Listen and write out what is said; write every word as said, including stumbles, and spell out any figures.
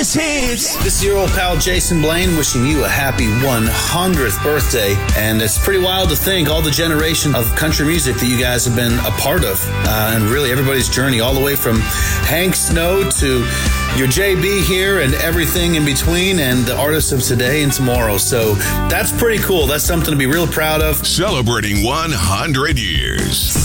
greatest hits. This is your old pal Jason Blaine wishing you a happy one hundredth birthday. And it's pretty wild to think all the generation of country music that you guys have been a part of. Uh, and really everybody's journey, all the way from Hank Snow to your J B here and everything in between, and the artists of today and tomorrow. So that's pretty cool. That's something to be real proud of. Celebrating one hundred years.